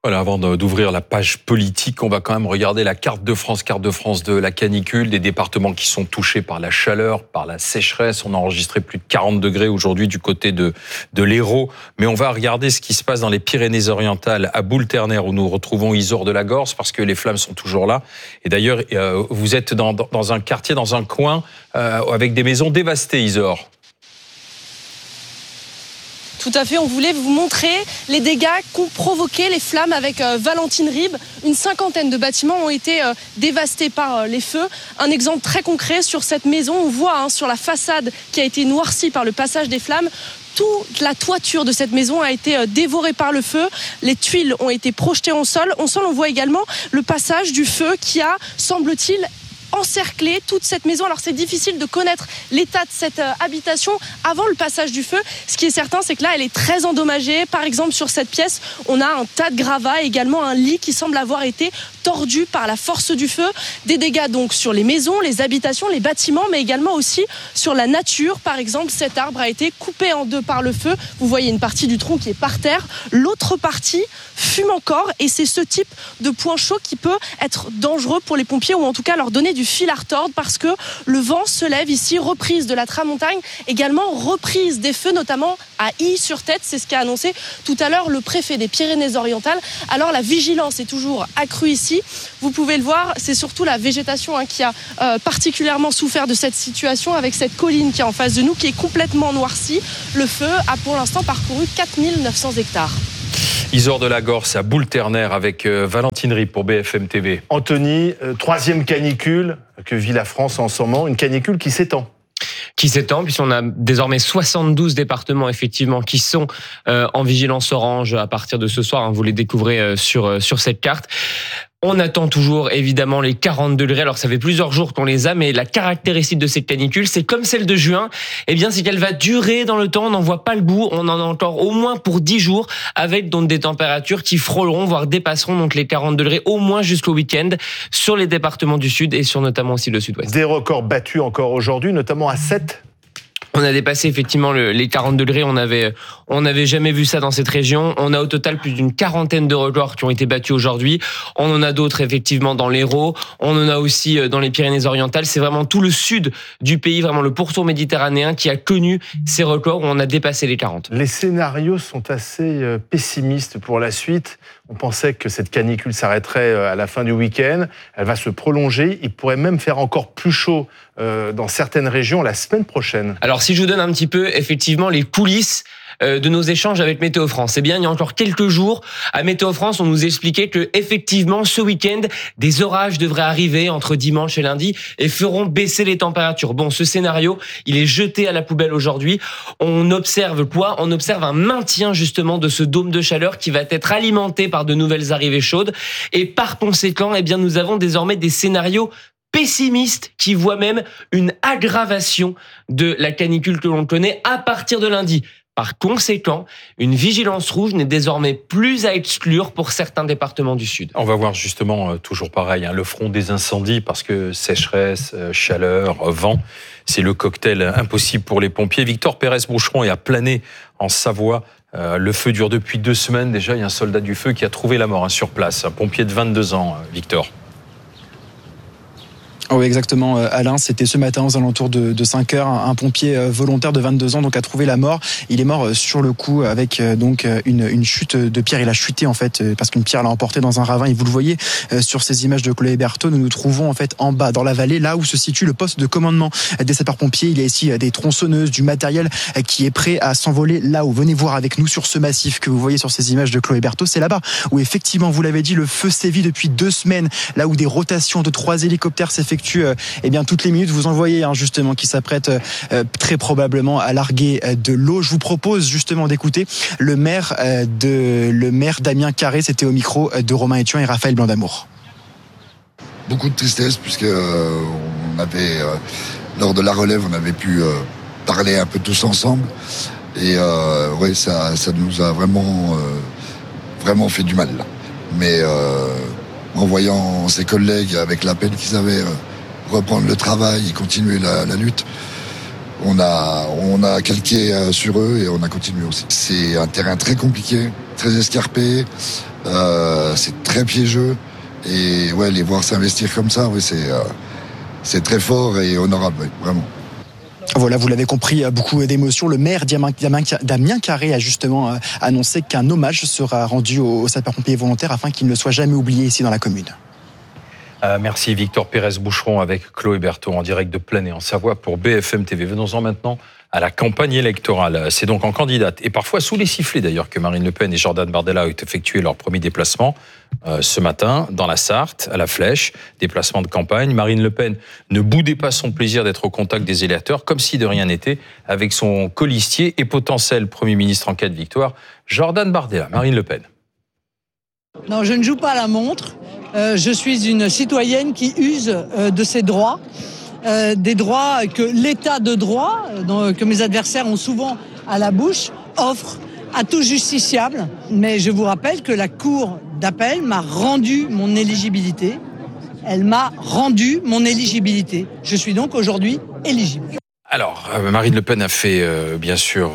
Voilà, avant d'ouvrir la page politique, on va quand même regarder la carte de France de la canicule, des départements qui sont touchés par la chaleur, par la sécheresse. On a enregistré plus de 40 degrés aujourd'hui du côté de l'Hérault. Mais on va regarder ce qui se passe dans les Pyrénées-Orientales, à Boule-Terner, où nous retrouvons Isor de la Gorse, parce que les flammes sont toujours là. Et d'ailleurs, vous êtes dans un quartier, dans un coin, avec des maisons dévastées, Isor. Tout à fait, on voulait vous montrer les dégâts qu'ont provoqué les flammes avec Valentine Ribes. Une cinquantaine de bâtiments ont été dévastés par les feux. Un exemple très concret sur cette maison, on voit sur la façade qui a été noircie par le passage des flammes. Toute la toiture de cette maison a été dévorée par le feu. Les tuiles ont été projetées au sol. On voit également le passage du feu qui a, semble-t-il, encercler toute cette maison. Alors c'est difficile de connaître l'état de cette habitation avant le passage du feu. Ce qui est certain, c'est que là, elle est très endommagée. Par exemple, sur cette pièce, on a un tas de gravats, également un lit qui semble avoir été tordu par la force du feu. Des dégâts donc sur les maisons, les habitations, les bâtiments, mais également aussi sur la nature. Par exemple, cet arbre a été coupé en deux par le feu. Vous voyez une partie du tronc qui est par terre. L'autre partie fume encore et c'est ce type de point chaud qui peut être dangereux pour les pompiers ou en tout cas leur donner du fil à retordre parce que le vent se lève ici, reprise de la tramontagne, également reprise des feux, notamment à Illy-sur-Tête, c'est ce qu'a annoncé tout à l'heure le préfet des Pyrénées-Orientales. Alors la vigilance est toujours accrue ici, vous pouvez le voir, c'est surtout la végétation qui a particulièrement souffert de cette situation avec cette colline qui est en face de nous, qui est complètement noircie. Le feu a pour l'instant parcouru 4900 hectares. Isor de la Gorse à Boule-Terner avec Valentine Ribes pour BFM TV. Anthony, troisième canicule que vit la France en ce moment, une canicule qui s'étend. Puisqu'on a désormais 72 départements effectivement qui sont en vigilance orange à partir de ce soir. Vous les découvrez sur cette carte. On attend toujours évidemment les 40 degrés. Alors ça fait plusieurs jours qu'on les a, mais la caractéristique de cette canicule, c'est comme celle de juin, c'est qu'elle va durer dans le temps. On n'en voit pas le bout. On en a encore au moins pour 10 jours, avec donc des températures qui frôleront, voire dépasseront donc les 40 degrés au moins jusqu'au week-end sur les départements du sud et sur notamment aussi le sud-ouest. Des records battus encore aujourd'hui, notamment à 7. On a dépassé effectivement les 40 degrés. On avait jamais vu ça dans cette région. On a au total plus d'une quarantaine de records qui ont été battus aujourd'hui. On en a d'autres effectivement dans l'Hérault. On en a aussi dans les Pyrénées-Orientales. C'est vraiment tout le sud du pays, vraiment le pourtour méditerranéen qui a connu ces records où on a dépassé les 40. Les scénarios sont assez pessimistes pour la suite. On pensait que cette canicule s'arrêterait à la fin du week-end. Elle va se prolonger. Il pourrait même faire encore plus chaud dans certaines régions la semaine prochaine. Alors, si je vous donne un petit peu, effectivement, les coulisses de nos échanges avec Météo France. Il y a encore quelques jours, à Météo France, on nous expliquait que effectivement, ce week-end, des orages devraient arriver entre dimanche et lundi et feront baisser les températures. Bon, ce scénario, il est jeté à la poubelle aujourd'hui. On observe quoi ? On observe un maintien justement de ce dôme de chaleur qui va être alimenté par de nouvelles arrivées chaudes. Et par conséquent, nous avons désormais des scénarios pessimistes qui voient même une aggravation de la canicule que l'on connaît à partir de lundi. Par conséquent, une vigilance rouge n'est désormais plus à exclure pour certains départements du Sud. On va voir justement, toujours pareil, le front des incendies, parce que sécheresse, chaleur, vent, c'est le cocktail impossible pour les pompiers. Victor Pérez-Boucheron est à Planay, en Savoie. Le feu dure depuis 2 semaines. Déjà, il y a un soldat du feu qui a trouvé la mort sur place. Un pompier de 22 ans, Victor. Oui, exactement, Alain. C'était ce matin aux alentours de 5 heures. Un pompier volontaire de 22 ans donc a trouvé la mort. Il est mort sur le coup avec donc une chute de pierre. Il a chuté en fait parce qu'une pierre l'a emporté dans un ravin. Et vous le voyez sur ces images de Chloé Berthaud. Nous nous trouvons en fait en bas dans la vallée, là où se situe le poste de commandement des sapeurs-pompiers. Il y a ici des tronçonneuses, du matériel qui est prêt à s'envoler là où. Venez voir avec nous sur ce massif que vous voyez sur ces images de Chloé Berthaud. C'est là-bas où effectivement, vous l'avez dit, le feu sévit depuis 2 semaines. Là où des rotations de 3 hélicoptères s'effectuent toutes les minutes. Vous en voyez justement qui s'apprête très probablement à larguer de l'eau. Je vous propose justement d'écouter le maire Damien Carré. C'était au micro de Romain Etienne et Raphaël Blanc-d'Amour. Beaucoup de tristesse puisque on avait lors de la relève on avait pu parler un peu tous ensemble et ça nous a vraiment fait du mal. Mais en voyant ses collègues avec la peine qu'ils avaient reprendre le travail et continuer la lutte, On a calqué sur eux et on a continué aussi. C'est un terrain très compliqué, très escarpé, c'est très piégeux. Et ouais, les voir s'investir comme ça, oui, c'est très fort et honorable, vraiment. Voilà, vous l'avez compris, beaucoup d'émotions. Le maire Damien Carré a justement annoncé qu'un hommage sera rendu aux sapeurs-pompiers volontaires afin qu'ils ne soient jamais oubliés ici dans la commune. Merci Victor Pérez-Boucheron avec Chloé Berthaud en direct de Plaine et en Savoie pour BFM TV. Venons-en maintenant à la campagne électorale. C'est donc en candidate et parfois sous les sifflets d'ailleurs que Marine Le Pen et Jordan Bardella ont effectué leur premier déplacement ce matin dans la Sarthe, à la Flèche, déplacement de campagne. Marine Le Pen ne boudait pas son plaisir d'être au contact des électeurs comme si de rien n'était avec son colistier et potentiel Premier ministre en cas de victoire, Jordan Bardella. Marine Le Pen. Non, je ne joue pas à la montre. Je suis une citoyenne qui use de ses droits, des droits que l'état de droit, que mes adversaires ont souvent à la bouche, offre à tout justiciable. Mais je vous rappelle que la Cour d'appel m'a rendu mon éligibilité. Elle m'a rendu mon éligibilité. Je suis donc aujourd'hui éligible. Alors, Marine Le Pen a fait bien sûr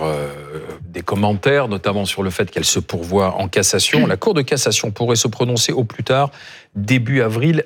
des commentaires, notamment sur le fait qu'elle se pourvoit en cassation. La Cour de cassation pourrait se prononcer au plus tard début avril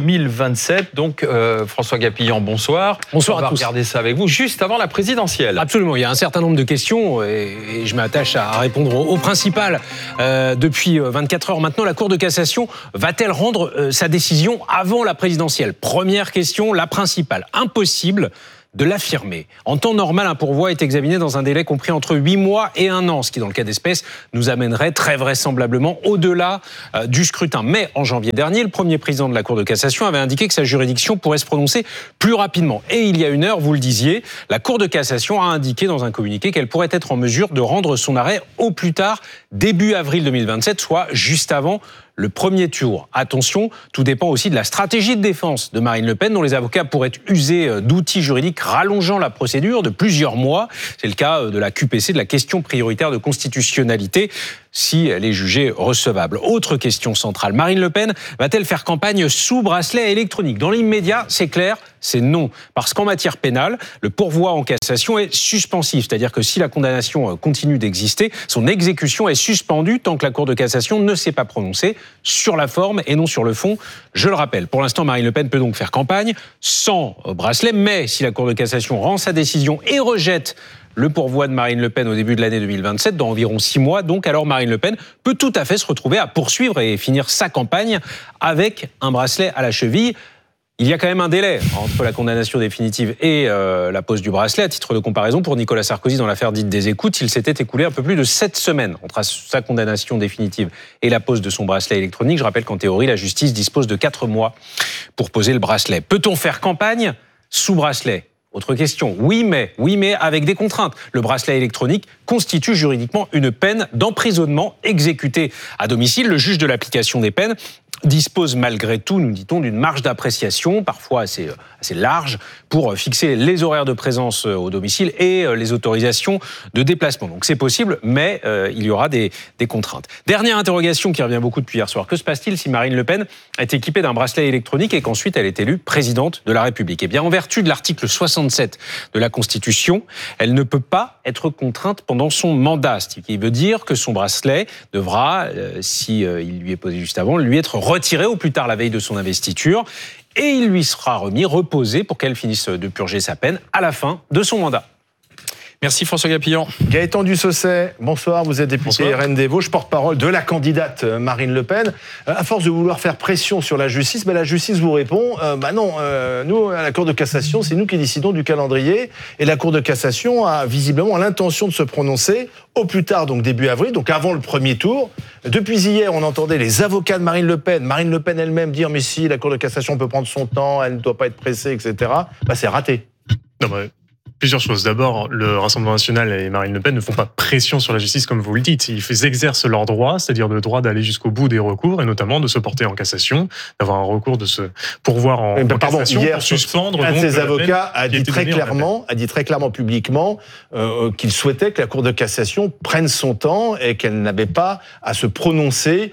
2027. Donc, François Gapillan, bonsoir. Bonsoir à tous. On va regarder ça avec vous juste avant la présidentielle. Absolument, il y a un certain nombre de questions et je m'attache à répondre au principal. Depuis 24 heures maintenant, la Cour de cassation va-t-elle rendre sa décision avant la présidentielle ? Première question, la principale. Impossible de l'affirmer. En temps normal, un pourvoi est examiné dans un délai compris entre 8 mois et 1 an, ce qui, dans le cas d'espèce, nous amènerait très vraisemblablement au-delà du scrutin. Mais en janvier dernier, le premier président de la Cour de cassation avait indiqué que sa juridiction pourrait se prononcer plus rapidement. Et il y a 1 heure, vous le disiez, la Cour de cassation a indiqué dans un communiqué qu'elle pourrait être en mesure de rendre son arrêt au plus tard début avril 2027, soit juste avant le premier tour. Attention, tout dépend aussi de la stratégie de défense de Marine Le Pen, dont les avocats pourraient user d'outils juridiques rallongeant la procédure de plusieurs mois. C'est le cas de la QPC, de la question prioritaire de constitutionnalité, si elle est jugée recevable. Autre question centrale, Marine Le Pen va-t-elle faire campagne sous bracelet électronique ? Dans l'immédiat, c'est clair, c'est non. Parce qu'en matière pénale, le pourvoi en cassation est suspensif. C'est-à-dire que si la condamnation continue d'exister, son exécution est suspendue tant que la Cour de cassation ne s'est pas prononcée sur la forme et non sur le fond. Je le rappelle, pour l'instant, Marine Le Pen peut donc faire campagne sans bracelet, mais si la Cour de cassation rend sa décision et rejette le pourvoi de Marine Le Pen au début de l'année 2027, dans environ 6 mois, donc alors Marine Le Pen peut tout à fait se retrouver à poursuivre et finir sa campagne avec un bracelet à la cheville. Il y a quand même un délai entre la condamnation définitive et la pose du bracelet. À titre de comparaison, pour Nicolas Sarkozy, dans l'affaire dite des écoutes, il s'était écoulé un peu plus de 7 semaines entre sa condamnation définitive et la pose de son bracelet électronique. Je rappelle qu'en théorie, la justice dispose de 4 mois pour poser le bracelet. Peut-on faire campagne sous bracelet ? Autre question, oui mais avec des contraintes. Le bracelet électronique constitue juridiquement une peine d'emprisonnement exécutée à domicile. Le juge de l'application des peines dispose malgré tout, nous dit-on, d'une marge d'appréciation, parfois assez large, pour fixer les horaires de présence au domicile et les autorisations de déplacement. Donc c'est possible, mais il y aura des contraintes. Dernière interrogation qui revient beaucoup depuis hier soir. Que se passe-t-il si Marine Le Pen est équipée d'un bracelet électronique et qu'ensuite elle est élue présidente de la République ? Eh bien, en vertu de l'article 67 de la Constitution, elle ne peut pas être contrainte pendant son mandat. Ce qui veut dire que son bracelet devra, si il lui est posé juste avant, lui être retiré au plus tard la veille de son investiture et il lui sera reposé pour qu'elle finisse de purger sa peine à la fin de son mandat. Merci François Gapillan. Gaëtan Dussaucet, bonsoir, vous êtes député RN des Vosges, porte-parole de la candidate Marine Le Pen. À force de vouloir faire pression sur la justice, la justice vous répond, non, nous, à la Cour de cassation, c'est nous qui décidons du calendrier, et la Cour de cassation a visiblement l'intention de se prononcer au plus tard, donc début avril, donc avant le premier tour. Depuis hier, on entendait les avocats de Marine Le Pen elle-même dire, mais si, la Cour de cassation peut prendre son temps, elle ne doit pas être pressée, etc. C'est raté. Non, plusieurs choses. D'abord, le Rassemblement national et Marine Le Pen ne font pas pression sur la justice, comme vous le dites. Ils exercent leur droit, c'est-à-dire le droit d'aller jusqu'au bout des recours, et notamment de se porter en cassation, d'avoir un recours de se pourvoir en cassation, hier, pour suspendre. Un de ses avocats a dit très clairement publiquement qu'il souhaitait que la Cour de cassation prenne son temps et qu'elle n'avait pas à se prononcer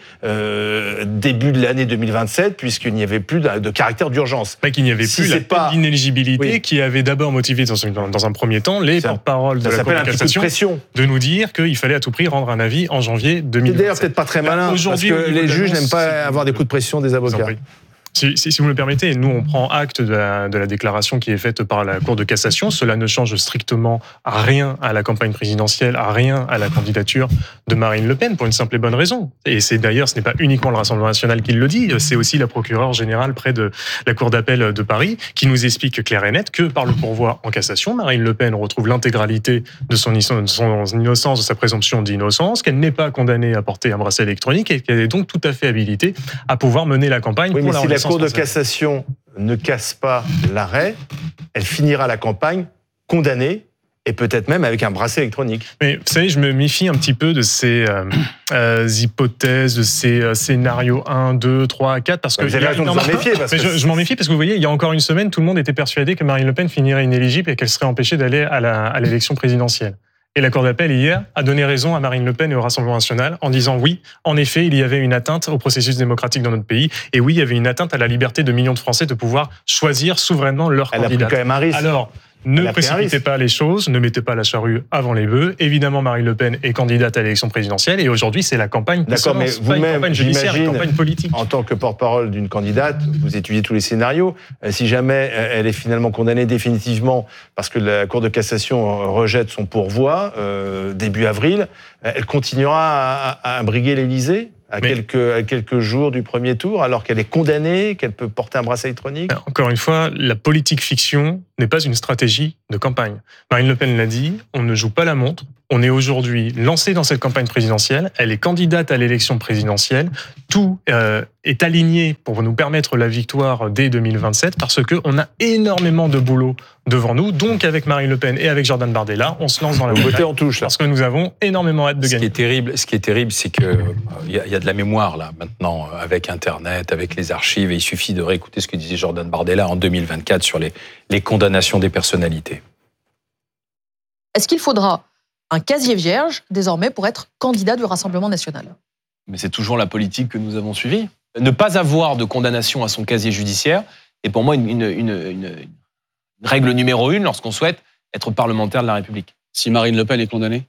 début de l'année 2027, puisqu'il n'y avait plus de caractère d'urgence. Pas qu'il n'y avait plus la peine d'inéligibilité qui avait d'abord motivé son calendrier dans un premier temps, les porte-paroles de la Cour de cassation de nous dire qu'il fallait à tout prix rendre un avis en janvier 2027. C'est d'ailleurs peut-être pas très malin, parce que les juges n'aiment pas avoir des coups de pression des avocats. Si vous me le permettez, nous on prend acte de la déclaration qui est faite par la Cour de cassation. Cela ne change strictement à rien à la campagne présidentielle, à rien à la candidature de Marine Le Pen, pour une simple et bonne raison. Et c'est d'ailleurs, ce n'est pas uniquement le Rassemblement national qui le dit, c'est aussi la procureure générale près de la Cour d'appel de Paris qui nous explique clair et net que par le pourvoi en cassation, Marine Le Pen retrouve l'intégralité de son innocence, de sa présomption d'innocence, qu'elle n'est pas condamnée à porter un bracelet électronique et qu'elle est donc tout à fait habilitée à pouvoir mener la campagne pour la La Cour de cassation ne casse pas l'arrêt, elle finira la campagne condamnée et peut-être même avec un bracelet électronique. Mais vous savez, je me méfie un petit peu de ces hypothèses, de ces scénarios 1, 2, 3, 4, parce que... Vous avez raison de vous en méfier. Je m'en méfie parce que vous voyez, il y a encore une semaine, tout le monde était persuadé que Marine Le Pen finirait inéligible et qu'elle serait empêchée d'aller à l'élection présidentielle. Et la Cour d'appel, hier, a donné raison à Marine Le Pen et au Rassemblement national en disant oui, en effet, il y avait une atteinte au processus démocratique dans notre pays. Et oui, il y avait une atteinte à la liberté de millions de Français de pouvoir choisir souverainement leur candidat. Elle a pris quand même un risque. Alors, ne précipitez pas les choses, ne mettez pas la charrue avant les bœufs. Évidemment, Marine Le Pen est candidate à l'élection présidentielle et aujourd'hui, c'est la campagne qui se lance, pas une campagne judiciaire, une campagne politique. En tant que porte-parole d'une candidate, vous étudiez tous les scénarios. Si jamais elle est finalement condamnée définitivement parce que la Cour de cassation rejette son pourvoi début avril, elle continuera à briguer l'Élysée à quelques jours du premier tour, alors qu'elle est condamnée, qu'elle peut porter un bracelet électronique. Encore une fois, la politique fiction n'est pas une stratégie de campagne. Marine Le Pen l'a dit, on ne joue pas la montre. On est aujourd'hui lancé dans cette campagne présidentielle. Elle est candidate à l'élection présidentielle. Tout est aligné pour nous permettre la victoire dès 2027 parce qu'on a énormément de boulot devant nous. Donc, avec Marine Le Pen et avec Jordan Bardella, on se lance dans la bataille en touche, parce que nous avons énormément hâte de gagner. Ce qui est terrible, c'est que il y a de la mémoire là maintenant avec Internet, avec les archives. Et il suffit de réécouter ce que disait Jordan Bardella en 2024 sur les condamnations des personnalités. Est-ce qu'il faudra un casier vierge, désormais, pour être candidat du Rassemblement national? Mais c'est toujours la politique que nous avons suivie. Ne pas avoir de condamnation à son casier judiciaire est pour moi une règle numéro 1 lorsqu'on souhaite être parlementaire de la République. Si Marine Le Pen est condamnée?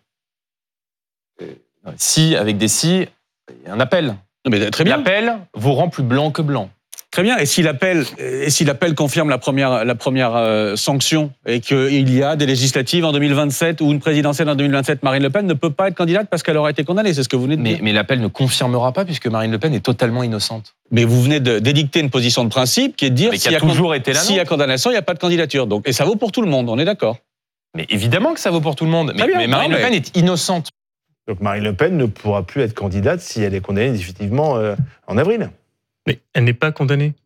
Si, avec des si, il y a un appel. Non, mais très bien. L'appel vous rend plus blanc que blanc. Très bien. Et si l'appel confirme la première sanction et qu'il y a des législatives en 2027 ou une présidentielle en 2027, Marine Le Pen ne peut pas être candidate parce qu'elle aura été condamnée. C'est ce que vous venez de dire. Mais l'appel ne confirmera pas puisque Marine Le Pen est totalement innocente. Mais vous venez d'édicter une position de principe qui est de dire s'il y a condamnation, il n'y a pas de candidature. Donc, et ça vaut pour tout le monde, on est d'accord. Mais évidemment que ça vaut pour tout le monde. Mais Marine Le Pen est innocente. Donc Marine Le Pen ne pourra plus être candidate si elle est condamnée définitivement en avril. Mais elle n'est pas condamnée.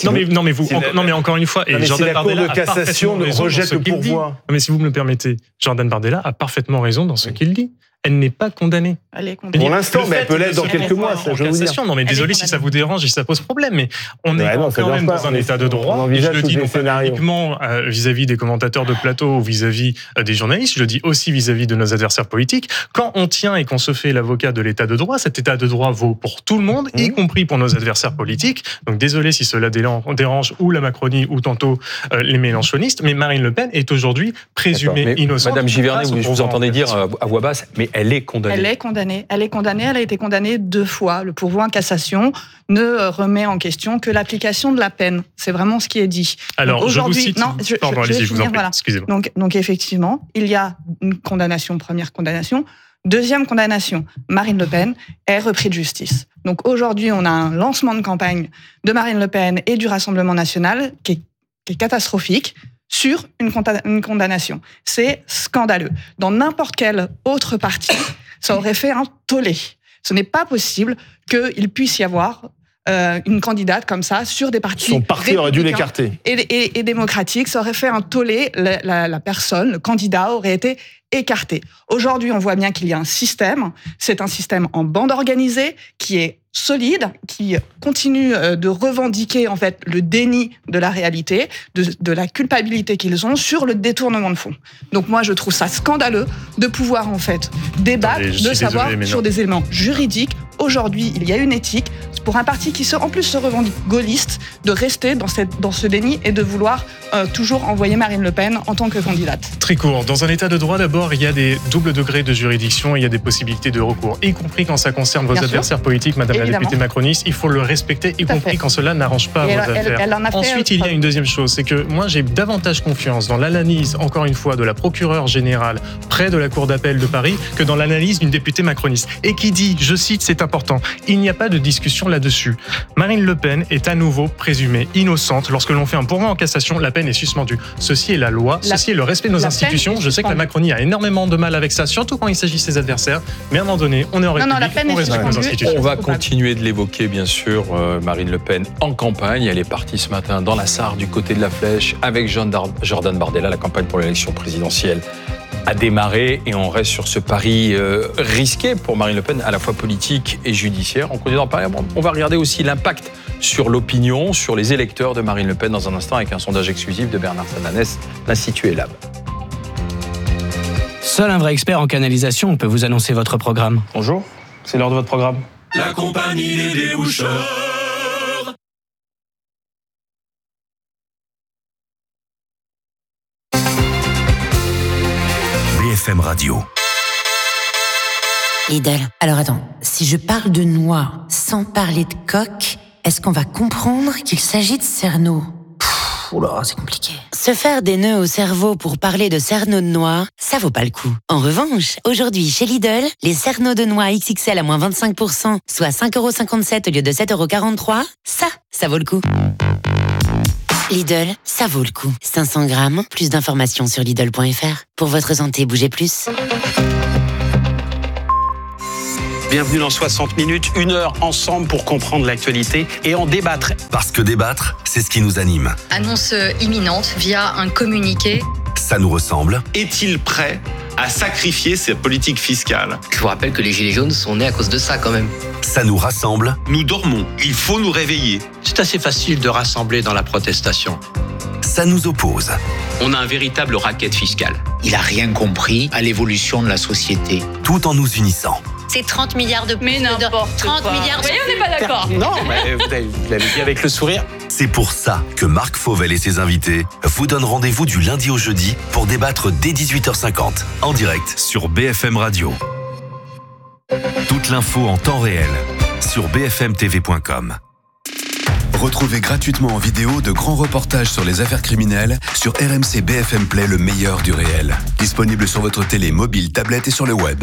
Mais encore une fois, et Jordan Bardella a parfaitement raison dans ce qu'il dit. Non, mais si vous me le permettez, Jordan Bardella a parfaitement raison dans ce qu'il dit. Elle n'est pas condamnée. Elle est condamnée. Pour l'instant, mais elle peut l'être dans quelques mois. Ça, je veux dire. Non, mais désolé si ça vous dérange et ça pose problème, mais on est quand même dans un état de droit. Et je le dis non pas uniquement vis-à-vis des commentateurs de plateau ou vis-à-vis des journalistes, je le dis aussi vis-à-vis de nos adversaires politiques. Quand on tient et qu'on se fait l'avocat de l'état de droit, cet état de droit vaut pour tout le monde, y compris pour nos adversaires politiques. Donc désolé si cela dérange ou la Macronie ou tantôt les mélenchonistes, mais Marine Le Pen est aujourd'hui présumée innocente. Madame Givernet, je vous entendez dire à voix basse, mais elle est condamnée. Elle est condamnée. Elle est condamnée. Elle a été condamnée 2 fois. Le pourvoi en cassation ne remet en question que l'application de la peine. C'est vraiment ce qui est dit. Alors, donc, je vous cite... Pardon, allez-y, je vous en prie. Voilà. Excusez-moi. Donc, effectivement, il y a une condamnation, première condamnation. Deuxième condamnation, Marine Le Pen est reprise de justice. Donc, aujourd'hui, on a un lancement de campagne de Marine Le Pen et du Rassemblement national qui est catastrophique sur une condamnation. C'est scandaleux. Dans n'importe quel autre parti, ça aurait fait un tollé. Ce n'est pas possible qu'il puisse y avoir une candidate comme ça sur des partis. Son parti aurait dû l'écarter. Et démocratique, ça aurait fait un tollé. La personne, le candidat aurait été écarté. Aujourd'hui, on voit bien qu'il y a un système. C'est un système en bande organisée qui est solide, qui continue de revendiquer en fait le déni de la réalité, de la culpabilité qu'ils ont sur le détournement de fonds. Donc moi, je trouve ça scandaleux de pouvoir en fait débattre, de savoir sur des éléments juridiques. Aujourd'hui, il y a une éthique. pour un parti qui en plus se revendique gaulliste, de rester dans ce déni et de vouloir toujours envoyer Marine Le Pen en tant que candidate. Très court. Dans un état de droit, d'abord, il y a des doubles degrés de juridiction et il y a des possibilités de recours, y compris quand ça concerne vos adversaires politiques, Madame la députée macroniste. Il faut le respecter, y compris quand cela n'arrange pas vos affaires. Ensuite, il y a une deuxième chose, c'est que moi, j'ai davantage confiance dans l'analyse, encore une fois, de la procureure générale près de la Cour d'appel de Paris que dans l'analyse d'une députée macroniste. Et qui dit, je cite, c'est important, il n'y a pas de discussion là-dessus. Marine Le Pen est à nouveau présumée innocente. Lorsque l'on fait un pourvoi en cassation, la peine est suspendue. Ceci est la loi, ceci est le respect de nos institutions. Je sais que la Macronie a énormément de mal avec ça, surtout quand il s'agit de ses adversaires. Mais à un moment donné, on est en République, on respecte nos institutions. On va continuer de l'évoquer, bien sûr, Marine Le Pen en campagne. Elle est partie ce matin dans la Sarre, du côté de la Flèche, avec Jordan Bardella. La campagne pour l'élection présidentielle a démarré et on reste sur ce pari risqué pour Marine Le Pen, à la fois politique et judiciaire. On continue d'en parler. On va regarder aussi l'impact sur l'opinion, sur les électeurs de Marine Le Pen dans un instant avec un sondage exclusif de Bernard Sananès, l'Institut Elab. Seul un vrai expert en canalisation peut vous annoncer votre programme. Bonjour, c'est l'heure de votre programme. La compagnie des déboucheurs. BFM Radio. Lidl. Alors attends, si je parle de noix sans parler de coque, est-ce qu'on va comprendre qu'il s'agit de cerneau ? Oula, c'est compliqué. Se faire des nœuds au cerveau pour parler de cerneau de noix, ça vaut pas le coup. En revanche, aujourd'hui chez Lidl, les cerneaux de noix XXL à moins 25%, soit 5,57€ au lieu de 7,43€, ça vaut le coup. Lidl, ça vaut le coup. 500 grammes, plus d'informations sur Lidl.fr. Pour votre santé, bougez plus. Bienvenue dans 60 minutes, 1 heure ensemble pour comprendre l'actualité et en débattre. Parce que débattre, c'est ce qui nous anime. Annonce imminente via un communiqué. Ça nous ressemble. Est-il prêt à sacrifier sa politique fiscale ? Je vous rappelle que les Gilets jaunes sont nés à cause de ça quand même. Ça nous rassemble. Nous dormons, il faut nous réveiller. C'est assez facile de rassembler dans la protestation. Ça nous oppose. On a un véritable racket fiscal. Il n'a rien compris à l'évolution de la société. Tout en nous unissant. C'est 30 milliards de... Mais n'importe 30 quoi. milliards de... Oui, on n'est pas d'accord. Non, mais vous l'avez dit avec le sourire. C'est pour ça que Marc Fauvel et ses invités vous donnent rendez-vous du lundi au jeudi pour débattre dès 18h50 en direct sur BFM Radio. Toute l'info en temps réel sur bfmtv.com. Retrouvez gratuitement en vidéo de grands reportages sur les affaires criminelles sur RMC BFM Play, le meilleur du réel. Disponible sur votre télé, mobile, tablette et sur le web.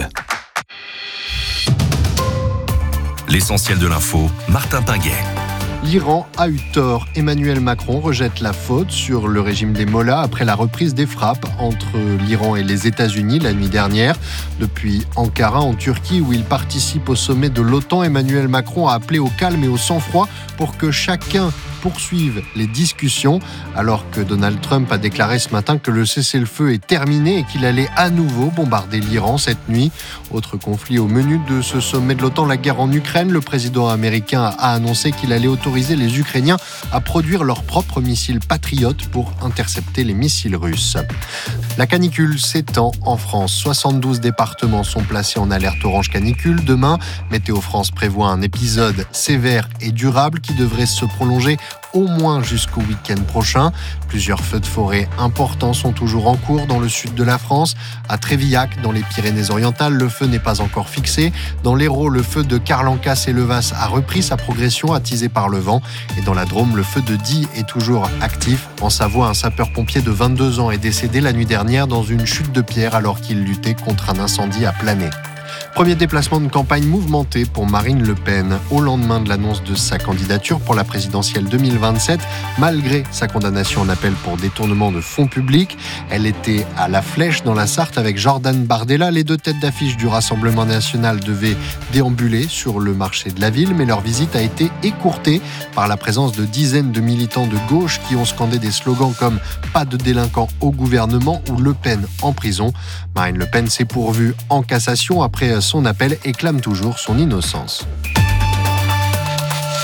L'essentiel de l'info, Martin Pinguet. L'Iran a eu tort. Emmanuel Macron rejette la faute sur le régime des Mollahs après la reprise des frappes entre l'Iran et les États-Unis la nuit dernière. Depuis Ankara, en Turquie, où il participe au sommet de l'OTAN, Emmanuel Macron a appelé au calme et au sang-froid pour que chacun poursuive les discussions, alors que Donald Trump a déclaré ce matin que le cessez-le-feu est terminé et qu'il allait à nouveau bombarder l'Iran cette nuit. Autre conflit au menu de ce sommet de l'OTAN, la guerre en Ukraine. Le président américain a annoncé qu'il allait autoriser les Ukrainiens à produire leurs propres missiles patriotes pour intercepter les missiles russes. La canicule s'étend en France. 72 départements sont placés en alerte orange canicule. Demain, Météo France prévoit un épisode sévère et durable qui devrait se prolonger au moins jusqu'au week-end prochain. Plusieurs feux de forêt importants sont toujours en cours dans le sud de la France. À Trévillac, dans les Pyrénées-Orientales, le feu n'est pas encore fixé. Dans l'Hérault, le feu de Carlancas et Levas a repris sa progression, attisé par le vent. Et dans la Drôme, le feu de Die est toujours actif. En Savoie, un sapeur-pompier de 22 ans est décédé la nuit dernière dans une chute de pierre alors qu'il luttait contre un incendie à Planay. Premier déplacement de campagne mouvementé pour Marine Le Pen au lendemain de l'annonce de sa candidature pour la présidentielle 2027. Malgré sa condamnation en appel pour détournement de fonds publics, elle était à la Flèche dans la Sarthe avec Jordan Bardella. Les deux têtes d'affiche du Rassemblement national devaient déambuler sur le marché de la ville, mais leur visite a été écourtée par la présence de dizaines de militants de gauche qui ont scandé des slogans comme « Pas de délinquants au gouvernement » ou « Le Pen en prison ». Marine Le Pen s'est pourvue en cassation après son appel et clame toujours son innocence.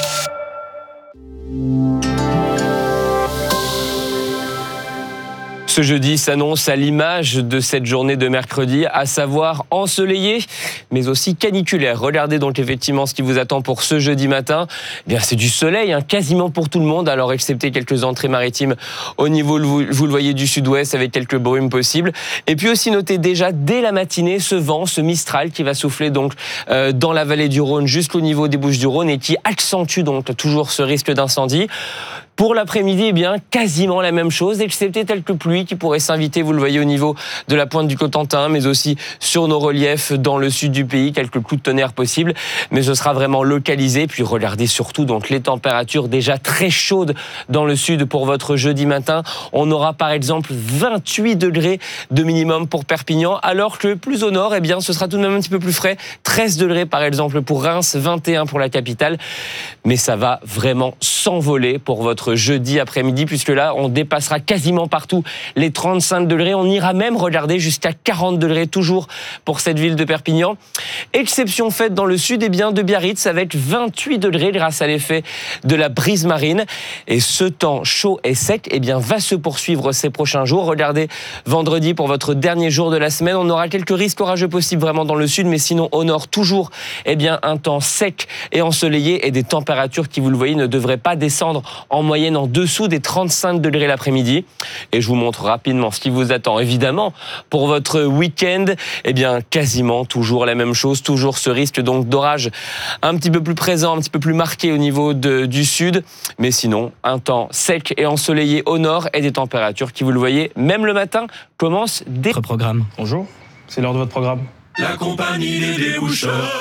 Ce Ce jeudi s'annonce à l'image de cette journée de mercredi, à savoir ensoleillée, mais aussi caniculaire. Regardez donc effectivement ce qui vous attend pour ce jeudi matin. Eh bien, c'est du soleil, quasiment pour tout le monde, alors excepté quelques entrées maritimes au niveau, vous le voyez, du sud-ouest, avec quelques brumes possibles. Et puis aussi notez déjà dès la matinée ce vent, ce Mistral qui va souffler donc dans la vallée du Rhône jusqu'au niveau des Bouches-du-Rhône et qui accentue donc toujours ce risque d'incendie. Pour l'après-midi, eh bien, quasiment la même chose, excepté quelques pluies qui pourraient s'inviter, vous le voyez, au niveau de la pointe du Cotentin, mais aussi sur nos reliefs dans le sud du pays, quelques coups de tonnerre possibles, mais ce sera vraiment localisé. Puis regardez surtout donc les températures déjà très chaudes dans le sud pour votre jeudi matin. On aura par exemple 28 degrés de minimum pour Perpignan, alors que plus au nord, eh bien, ce sera tout de même un petit peu plus frais, 13 degrés par exemple pour Reims, 21 pour la capitale, mais ça va vraiment s'envoler pour votre jeudi après-midi, puisque là, on dépassera quasiment partout les 35 degrés. On ira même, regardez, jusqu'à 40 degrés toujours pour cette ville de Perpignan. Exception faite dans le sud, eh bien, de Biarritz, avec 28 degrés grâce à l'effet de la brise marine. Et ce temps chaud et sec, eh bien, va se poursuivre ces prochains jours. Regardez, vendredi, pour votre dernier jour de la semaine, on aura quelques risques orageux possibles vraiment dans le sud, mais sinon, au nord, toujours, eh bien, un temps sec et ensoleillé et des températures qui, vous le voyez, ne devraient pas descendre en moyenne en dessous des 35 degrés l'après-midi. Et je vous montre rapidement ce qui vous attend. Évidemment, pour votre week-end, eh bien, quasiment toujours la même chose, toujours ce risque donc d'orage un petit peu plus présent, un petit peu plus marqué au niveau du sud. Mais sinon, un temps sec et ensoleillé au nord et des températures qui, vous le voyez, même le matin, commencent dès... Votre programme. Bonjour, c'est l'heure de votre programme. La compagnie des déboucheurs.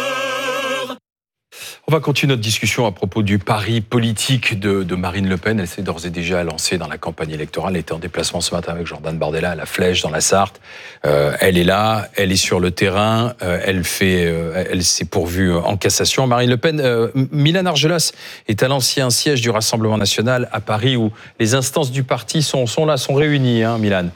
On va continuer notre discussion à propos du pari politique de Marine Le Pen. Elle s'est d'ores et déjà lancée dans la campagne électorale. Elle était en déplacement ce matin avec Jordan Bardella à la Flèche, dans la Sarthe. Elle est là, elle est sur le terrain, elle s'est pourvue en cassation. Marine Le Pen, Milan Argelas est à l'ancien siège du Rassemblement national à Paris, où les instances du parti sont réunies, Milan.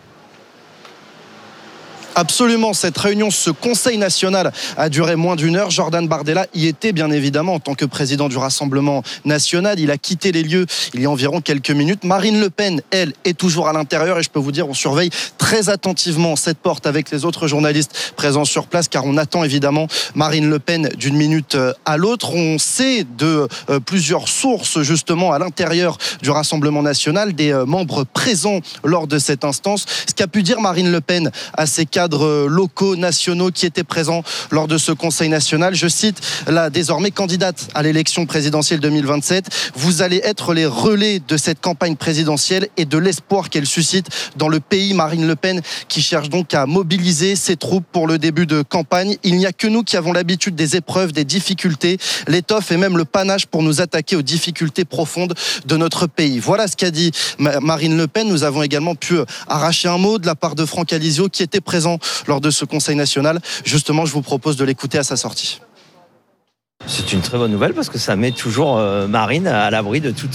Absolument, cette réunion, ce Conseil national a duré moins d'une heure. Jordan Bardella y était bien évidemment en tant que président du Rassemblement national. Il a quitté les lieux il y a environ quelques minutes. Marine Le Pen, elle, est toujours à l'intérieur et je peux vous dire, on surveille très attentivement cette porte avec les autres journalistes présents sur place car on attend évidemment Marine Le Pen d'une minute à l'autre. On sait de plusieurs sources justement à l'intérieur du Rassemblement national, des membres présents lors de cette instance, ce qu'a pu dire Marine Le Pen à ses cadres locaux, nationaux qui étaient présents lors de ce Conseil national. Je cite la désormais candidate à l'élection présidentielle 2027. Vous allez être les relais de cette campagne présidentielle et de l'espoir qu'elle suscite dans le pays. Marine Le Pen qui cherche donc à mobiliser ses troupes pour le début de campagne. Il n'y a que nous qui avons l'habitude des épreuves, des difficultés, l'étoffe et même le panache pour nous attaquer aux difficultés profondes de notre pays. Voilà ce qu'a dit Marine Le Pen. Nous avons également pu arracher un mot de la part de Franck Alizio qui était présent lors de ce Conseil national. Justement, je vous propose de l'écouter à sa sortie. C'est une très bonne nouvelle parce que ça met toujours Marine à l'abri de tout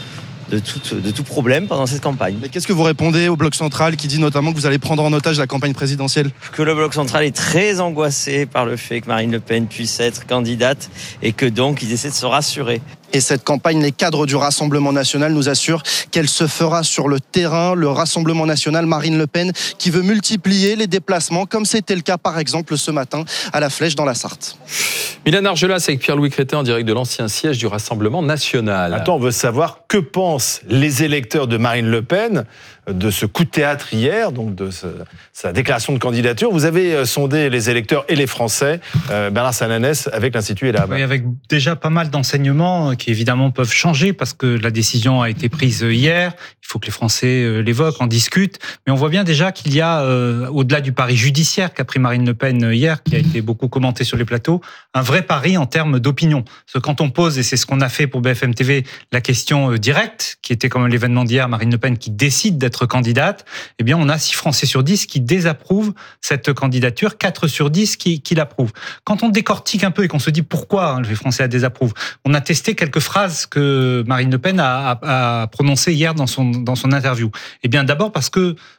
problème pendant cette campagne. Mais qu'est-ce que vous répondez au Bloc central qui dit notamment que vous allez prendre en otage la campagne présidentielle ? Que le Bloc central est très angoissé par le fait que Marine Le Pen puisse être candidate et que donc ils essaient de se rassurer. Et cette campagne, les cadres du Rassemblement national nous assurent qu'elle se fera sur le terrain. Le Rassemblement national, Marine Le Pen, qui veut multiplier les déplacements, comme c'était le cas par exemple ce matin à la Flèche dans la Sarthe. Milan Argelas avec Pierre-Louis Crétin en direct de l'ancien siège du Rassemblement national. Attends, on veut savoir que pensent les électeurs de Marine Le Pen de ce coup de théâtre hier, donc de sa déclaration de candidature. Vous avez sondé les électeurs et les Français, Bernard Sananès, avec l'Institut Elab. Oui, avec déjà pas mal d'enseignements qui évidemment peuvent changer parce que la décision a été prise hier. Il faut que les Français l'évoquent, en discutent. Mais on voit bien déjà qu'il y a, au-delà du pari judiciaire qu'a pris Marine Le Pen hier, qui a été beaucoup commenté sur les plateaux, un vrai pari en termes d'opinion. Parce que quand on pose, et c'est ce qu'on a fait pour BFM TV, la question directe, qui était comme l'événement d'hier, Marine Le Pen qui décide d'être candidate, eh bien on a 6 Français sur 10 qui désapprouvent cette candidature, 4 sur 10 qui l'approuvent. Quand on décortique un peu et qu'on se dit pourquoi les Français la désapprouvent, on a testé quelques phrases que Marine Le Pen a prononcées hier dans son interview. Eh bien d'abord parce que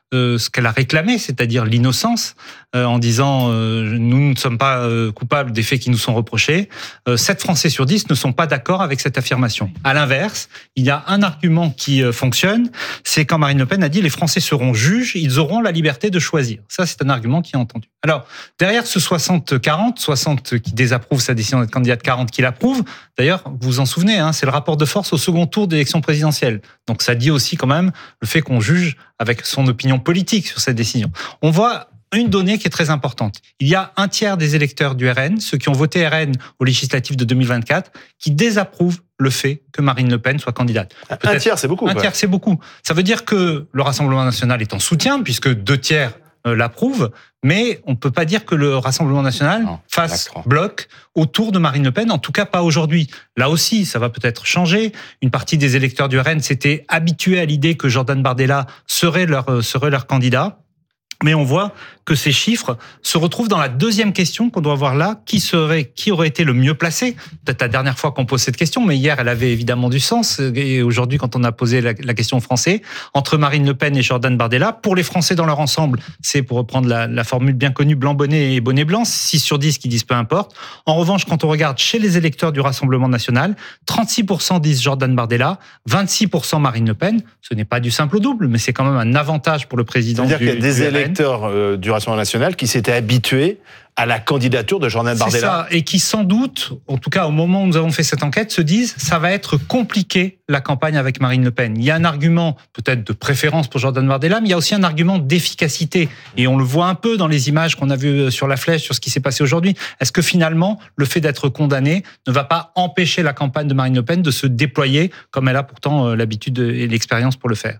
ce qu'elle a réclamé, c'est-à-dire l'innocence, en disant nous ne sommes pas coupables des faits qui nous sont reprochés. 7 Français sur 10 ne sont pas d'accord avec cette affirmation. À l'inverse, il y a un argument qui fonctionne, c'est quand Marine Le Pen a dit les Français seront juges, ils auront la liberté de choisir. Ça, c'est un argument qui est entendu. Alors, derrière ce 60-40, 60 qui désapprouvent sa décision d'être candidate, 40 qui l'approuvent, d'ailleurs, vous vous en souvenez, c'est le rapport de force au second tour d'élection présidentielle. Donc ça dit aussi quand même le fait qu'on juge avec son opinion politique sur cette décision. On voit une donnée qui est très importante. Il y a un tiers des électeurs du RN, ceux qui ont voté RN aux législatives de 2024, qui désapprouvent le fait que Marine Le Pen soit candidate. Un tiers, c'est beaucoup. Un tiers, c'est beaucoup. Ça veut dire que le Rassemblement national est en soutien, puisque 2 tiers l'approuvent, mais on ne peut pas dire que le Rassemblement national fasse bloc autour de Marine Le Pen, en tout cas pas aujourd'hui. Là aussi, ça va peut-être changer. Une partie des électeurs du RN s'étaient habitués à l'idée que Jordan Bardella serait leur candidat. Mais on voit que ces chiffres se retrouvent dans la deuxième question qu'on doit voir là. Qui aurait été le mieux placé? Peut-être la dernière fois qu'on pose cette question, mais hier, elle avait évidemment du sens. Et aujourd'hui, quand on a posé la question aux Français, entre Marine Le Pen et Jordan Bardella, pour les Français dans leur ensemble, c'est, pour reprendre la formule bien connue, blanc-bonnet et bonnet blanc, 6 sur 10 qui disent peu importe. En revanche, quand on regarde chez les électeurs du Rassemblement national, 36% disent Jordan Bardella, 26% Marine Le Pen. Ce n'est pas du simple au double, mais c'est quand même un avantage pour le président du RN. C'est-à-dire qu'il y a des électeurs du Rassemblement national qui s'étaient habitués à la candidature de Jordan Bardella. C'est ça, et qui sans doute, en tout cas au moment où nous avons fait cette enquête, se disent ça va être compliqué la campagne avec Marine Le Pen. Il y a un argument peut-être de préférence pour Jordan Bardella, mais il y a aussi un argument d'efficacité. Et on le voit un peu dans les images qu'on a vues sur la flèche, sur ce qui s'est passé aujourd'hui. Est-ce que finalement, le fait d'être condamné ne va pas empêcher la campagne de Marine Le Pen de se déployer comme elle a pourtant l'habitude et l'expérience pour le faire?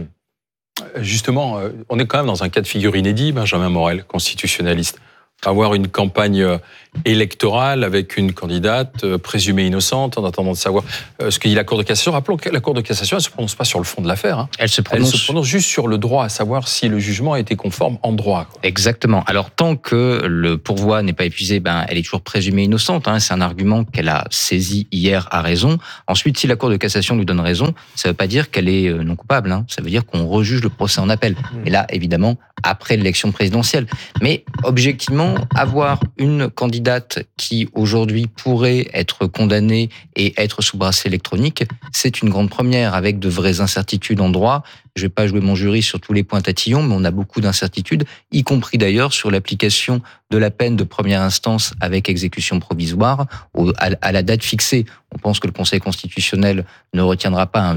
Justement, on est quand même dans un cas de figure inédit, Benjamin Morel, constitutionnaliste. Avoir une campagne électorale avec une candidate présumée innocente en attendant de savoir ce que dit la Cour de cassation. Rappelons que la Cour de cassation, elle ne se prononce pas sur le fond de l'affaire. Elle se prononce juste sur le droit, à savoir si le jugement a été conforme en droit. Exactement. Alors, tant que le pourvoi n'est pas épuisé, elle est toujours présumée innocente. C'est un argument qu'elle a saisi hier à raison. Ensuite, si la Cour de cassation lui donne raison, ça ne veut pas dire qu'elle est non coupable. Ça veut dire qu'on rejuge le procès en appel. Et là, évidemment, après l'élection présidentielle. Mais objectivement, avoir une candidate qui aujourd'hui pourrait être condamnée et être sous bracelet électronique, c'est une grande première avec de vraies incertitudes en droit. Je vais pas jouer mon jury sur tous les points tatillons, mais on a beaucoup d'incertitudes, y compris d'ailleurs sur l'application de la peine de première instance avec exécution provisoire à la date fixée. On pense que le Conseil constitutionnel ne retiendra pas un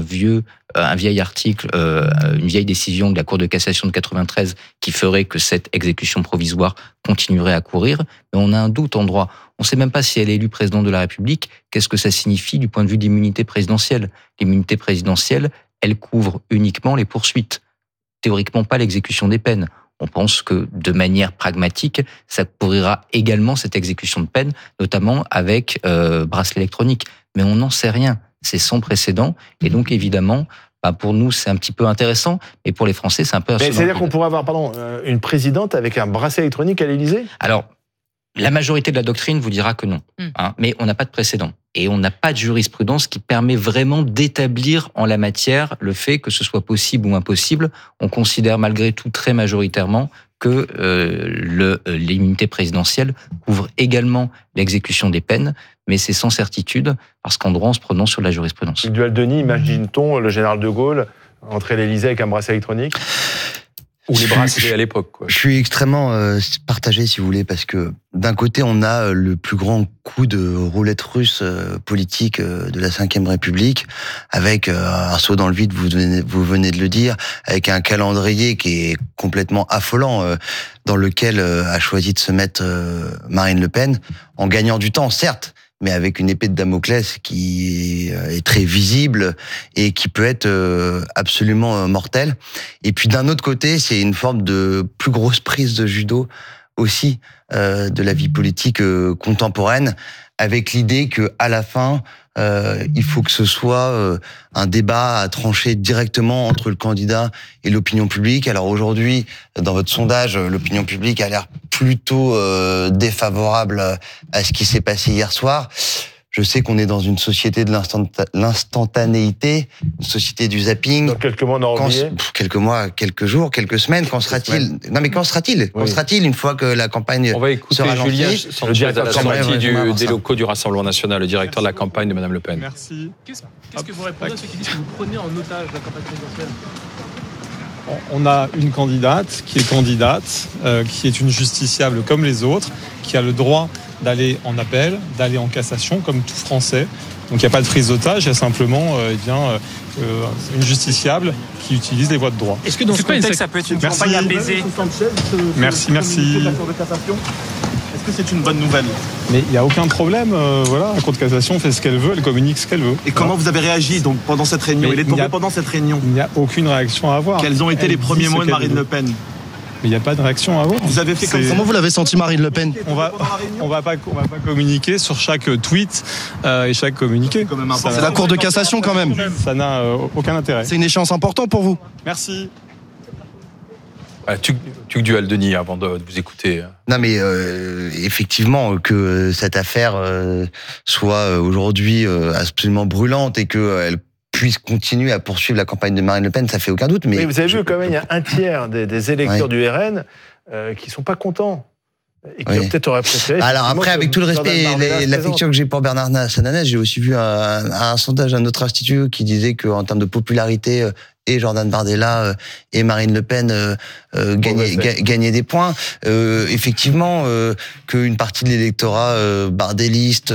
vieil article, une vieille décision de la Cour de cassation de 93 qui ferait que cette exécution provisoire continuerait à courir. Mais on a un doute en droit. On ne sait même pas si elle est élue présidente de la République. Qu'est-ce que ça signifie du point de vue de l'immunité présidentielle? L'immunité présidentielle, elle couvre uniquement les poursuites, théoriquement pas l'exécution des peines. On pense que de manière pragmatique, ça couvrira également cette exécution de peine, notamment avec bracelet électronique. Mais on n'en sait rien. C'est sans précédent. Et donc, évidemment, pour nous, c'est un petit peu intéressant. Et pour les Français, c'est un peu... Mais c'est-à-dire qu'on pourrait avoir une présidente avec un bracelet électronique à l'Élysée? Alors, la majorité de la doctrine vous dira que non. Mais on n'a pas de précédent. Et on n'a pas de jurisprudence qui permet vraiment d'établir en la matière le fait que ce soit possible ou impossible. On considère malgré tout très majoritairement que l'immunité présidentielle couvre également l'exécution des peines, mais c'est sans certitude, parce qu'en droit, on se prononce sur la jurisprudence. Dual Denis, imagine-t-on le général de Gaulle entrer à l'Élysée avec un bracelet électronique? Ou les bracelets à l'époque. Je suis extrêmement partagé, si vous voulez, parce que d'un côté, on a le plus grand coup de roulette russe politique de la Ve République, avec un saut dans le vide, vous venez de le dire, avec un calendrier qui est complètement affolant, dans lequel a choisi de se mettre Marine Le Pen, en gagnant du temps, certes, mais avec une épée de Damoclès qui est très visible et qui peut être absolument mortelle. Et puis d'un autre côté, c'est une forme de plus grosse prise de judo aussi de la vie politique contemporaine, avec l'idée que à la fin, il faut que ce soit un débat à trancher directement entre le candidat et l'opinion publique. Alors aujourd'hui, dans votre sondage, l'opinion publique a l'air plutôt défavorable à ce qui s'est passé hier soir. Je sais qu'on est dans une société de l'instantanéité, une société du zapping. Dans quelques mois, on aura oublié. Quelques mois, quelques jours, quelques semaines. Qu'en sera-t-il ? Non, mais qu'en sera-t-il ? Qu'en sera-t-il une fois que la campagne On va écouter sera lancée ? Julien Sanchez à la sortie des locaux du Rassemblement national, le directeur de la campagne de Mme Le Pen. Merci. Qu'est-ce que vous répondez à ceux qui disent que vous prenez en otage la campagne présidentielle ? On a une candidate, qui est une justiciable comme les autres, qui a le droit d'aller en appel, d'aller en cassation, comme tout Français. Donc il n'y a pas de prise d'otage, il y a simplement une justiciable qui utilise les voies de droit. Est-ce que dans ce contexte, ça peut être une campagne apaisée ? Merci. Est-ce que c'est une bonne nouvelle ? Mais il n'y a aucun problème, la Cour de cassation fait ce qu'elle veut, elle communique ce qu'elle veut. Et comment vous avez réagi donc, pendant cette réunion ? Il est tombé pendant cette réunion. Il n'y a aucune réaction à avoir. Quels ont été les premiers mots de Marine Le Pen ? Mais il n'y a pas de réaction à avoir. Vous avez fait comme ça. Comment vous l'avez senti, Marine Le Pen ? On va pas communiquer sur chaque tweet et chaque communiqué. C'est la Cour de cassation quand même. Ça n'a aucun intérêt. C'est une échéance importante pour vous. Merci. Tu duel Denis avant de vous écouter. Non mais effectivement que cette affaire soit aujourd'hui absolument brûlante et qu'elle puisse continuer à poursuivre la campagne de Marine Le Pen, ça fait aucun doute. Mais vous avez vu quand même, il y a un tiers des électeurs du RN qui sont pas contents. Et qui peut-être auraient préféré. Alors après, avec tout le respect et l'affection que j'ai pour Bernard Sananès, j'ai aussi vu un sondage d'un autre institut qui disait qu'en termes de popularité, et Jordan Bardella et Marine Le Pen gagnaient des points. Effectivement, qu'une partie de l'électorat bardelliste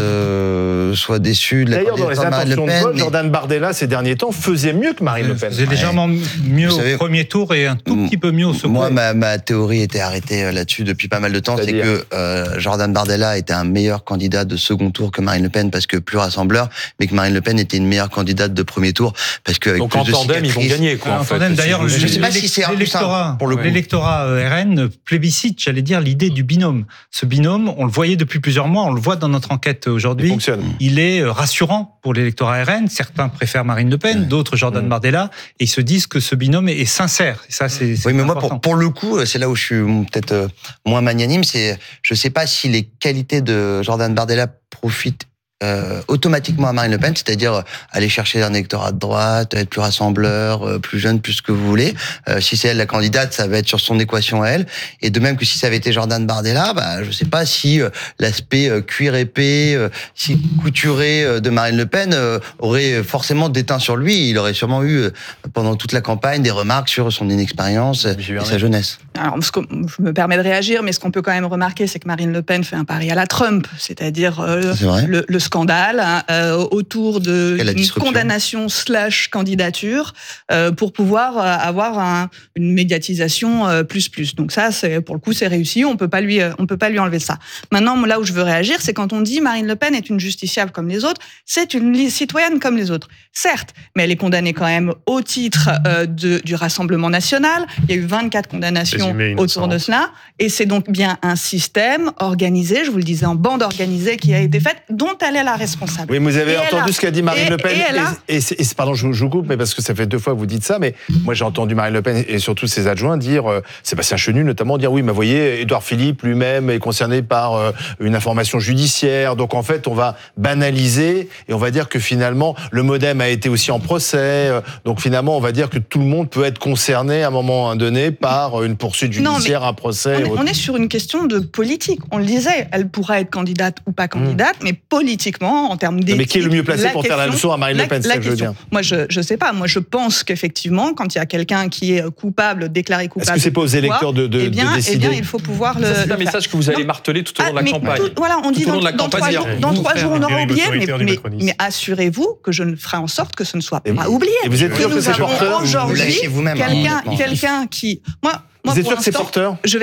soit déçue de la candidature de Marine Le Pen. D'ailleurs, dans les intentions de vote, Jordan Bardella, ces derniers temps, faisait mieux que Marine Le Pen. Faisait légèrement mieux au premier tour et un tout petit peu mieux au second. Moi, ma théorie était arrêtée là-dessus depuis pas mal de temps. C'est que Jordan Bardella était un meilleur candidat de second tour que Marine Le Pen parce que plus rassembleur, mais que Marine Le Pen était une meilleure candidate de premier tour parce que donc en tandem, ils vont gagner. Quoi, en fait. D'ailleurs, je ne sais pas si c'est l'électorat RN plébiscite, j'allais dire, l'idée du binôme. Ce binôme, on le voyait depuis plusieurs mois, on le voit dans notre enquête aujourd'hui. Il est rassurant pour l'électorat RN. Certains préfèrent Marine Le Pen, d'autres Jordan Bardella, et ils se disent que ce binôme est sincère. Et ça, c'est oui, mais moi, pour le coup, c'est là où je suis peut-être moins magnanime. C'est, je ne sais pas si les qualités de Jordan Bardella profitent automatiquement à Marine Le Pen, c'est-à-dire aller chercher un électorat de droite, être plus rassembleur, plus jeune, plus ce que vous voulez. Si c'est elle la candidate, ça va être sur son équation à elle. Et de même que si ça avait été Jordan Bardella, je sais pas si l'aspect cuir épais, si couturé de Marine Le Pen aurait forcément déteint sur lui. Il aurait sûrement eu pendant toute la campagne des remarques sur son inexpérience et sa jeunesse. Alors, je me permets de réagir, mais ce qu'on peut quand même remarquer, c'est que Marine Le Pen fait un pari à la Trump, c'est-à-dire le scandale autour de une condamnation / candidature pour pouvoir avoir une médiatisation plus. Donc ça, c'est pour le coup, c'est réussi. On peut pas lui enlever ça. Maintenant, là où je veux réagir, c'est quand on dit Marine Le Pen est une justiciable comme les autres, c'est une citoyenne comme les autres. Certes, mais elle est condamnée quand même au titre du Rassemblement national. Il y a eu 24 condamnations autour de cela, et c'est donc bien un système organisé, je vous le disais, en bande organisée qui a été faite, dont elle est la responsable. Oui, vous avez entendu ce qu'a dit Marine Le Pen. Pardon, je vous coupe, mais parce que ça fait 2 fois que vous dites ça, mais moi j'ai entendu Marine Le Pen et surtout ses adjoints dire, Sébastien Chenu notamment, dire oui, mais vous voyez, Édouard Philippe lui-même est concerné par une information judiciaire, donc en fait on va banaliser et on va dire que finalement le MoDem a été aussi en procès, donc finalement on va dire que tout le monde peut être concerné à un moment donné par une poursuite judiciaire, un procès. On est sur une question de politique. On le disait, elle pourra être candidate ou pas candidate, mais politiquement, en termes d'éthique... Mais qui est le mieux placé pour faire la leçon à Marine Le Pen, c'est ça que je veux dire. Moi, je sais pas. Moi, je pense qu'effectivement, quand il y a quelqu'un qui est coupable, déclaré coupable... Est-ce que c'est pas aux électeurs de décider ? Eh bien, il faut pouvoir le faire. C'est un message que vous allez marteler tout au long de la campagne. Voilà, on dit dans 3 jours, on aura oublié, mais assurez-vous que je ferai en sorte que ce ne soit pas oublié. Et vous êtes sûr que c'est porteur ? Aujourd'hui, quelqu'un qui... Vous êtes sûr que c'est porteur ? Je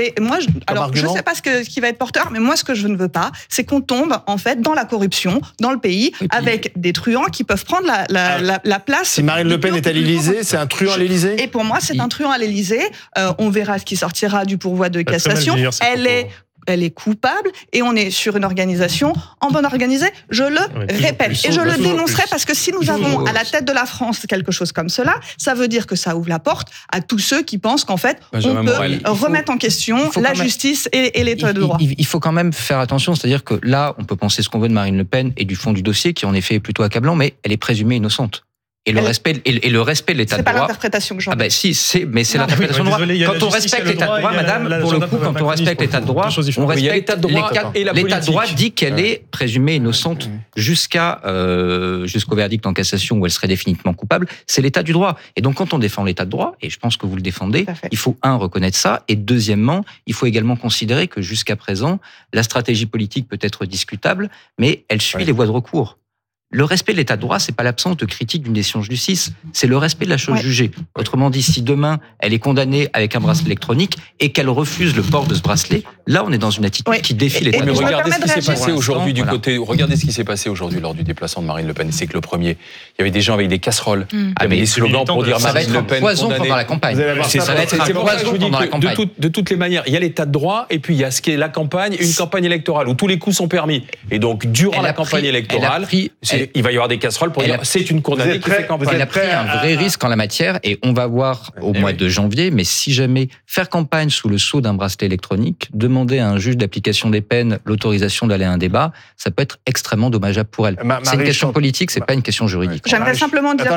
ne sais pas ce qui va être porteur, mais moi, ce que je ne veux pas, c'est qu'on tombe, en fait, dans la corruption, dans le pays, avec des truands qui peuvent prendre la place. Si Marine Le Pen est à l'Élysée, c'est un truand à l'Élysée ? Et pour moi, c'est un truand à l'Élysée. On verra ce qui sortira du pourvoi de cassation. Elle est elle est coupable et on est sur une organisation en bonne organisée, je le répète. Et je le dénoncerai parce que si nous avons à la tête de la France quelque chose comme cela, ça veut dire que ça ouvre la porte à tous ceux qui pensent qu'en fait, on peut remettre en question la justice et l'état de droit. Il faut quand même faire attention, c'est-à-dire que là, on peut penser ce qu'on veut de Marine Le Pen et du fond du dossier, qui en effet est plutôt accablant, mais elle est présumée innocente. Et le respect de l'état de droit. C'est pas l'interprétation que j'en ai. Ah ben si, mais c'est l'interprétation de droit. Quand on respecte l'état de droit, madame, pour le coup, quand on respecte l'état de droit, on respecte l'état de droit. L'état de droit dit qu'elle est présumée innocente jusqu'au verdict en cassation où elle serait définitivement coupable. C'est l'état du droit. Et donc quand on défend l'état de droit, et je pense que vous le défendez, il faut reconnaître ça, et deuxièmement, il faut également considérer que jusqu'à présent, la stratégie politique peut être discutable, mais elle suit les voies de recours. Le respect de l'état de droit, c'est pas l'absence de critique d'une décision de justice, c'est le respect de la chose jugée. Autrement dit, si demain, elle est condamnée avec un bracelet électronique et qu'elle refuse le port de ce bracelet, là, on est dans une attitude qui défie l'état de droit. Regardez ce qui s'est passé aujourd'hui regardez ce qui s'est passé aujourd'hui lors du déplacement de Marine Le Pen. C'est que le premier, il y avait des gens avec des casseroles, il y avait des slogans pour dire Marine Le Pen poison pendant la campagne. C'est pour ça que je vous dis que de toutes les manières, il y a l'état de droit et puis il y a ce qu'est la campagne, une campagne électorale où tous les coups sont permis. Et donc, durant la campagne électorale, il va y avoir des casseroles pour dire c'est une condamnée qui fait campagne. Elle a pris un vrai risque en la matière et on va voir au mois de janvier, mais si jamais faire campagne sous le sceau d'un bracelet électronique, demander à un juge d'application des peines l'autorisation d'aller à un débat, ça peut être extrêmement dommageable pour elle. C'est une question politique, c'est pas une question juridique. J'aimerais simplement dire